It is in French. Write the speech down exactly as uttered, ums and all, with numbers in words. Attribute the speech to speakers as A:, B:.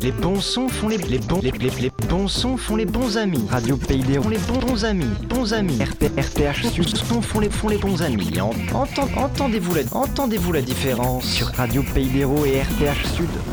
A: les bons sons font les, les bons les, les, les bons sons font les bons amis. Radio Pays des font les bons, bons amis, bons amis. R T H Sud font les font les bons amis. Entend, entendez-vous la entendez-vous la différence sur Radio Pays des et R T H Sud?